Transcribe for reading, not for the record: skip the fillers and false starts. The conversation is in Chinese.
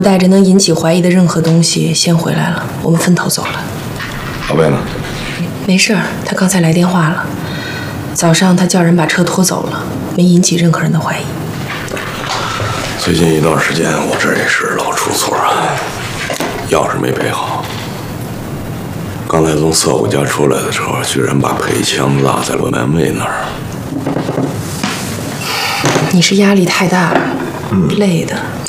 带着能引起怀疑的任何东西先回来了，我们分头走了。 宝贝呢？ 没事儿，他刚才来电话了。早上他叫人把车拖走了，没引起任何人的怀疑。 最近一段时间，我这也是老出错啊，钥匙没配好。刚才从色虎家出来的时候，居然把配枪落在了门卫那儿。 你是压力太大了，累的。